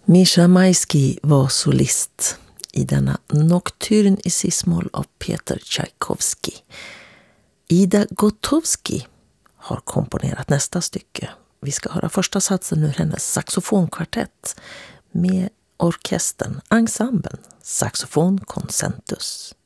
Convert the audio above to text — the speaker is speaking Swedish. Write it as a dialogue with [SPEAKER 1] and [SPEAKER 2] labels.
[SPEAKER 1] Mischa Maisky var solist i denna Nocturne i cis-moll av Peter Tchaikovsky. Ida Gotowski har komponerat nästa stycke. Vi ska höra första satsen ur hennes saxofonkvartett med orkestern, ensemblen, Saxofon Concentus.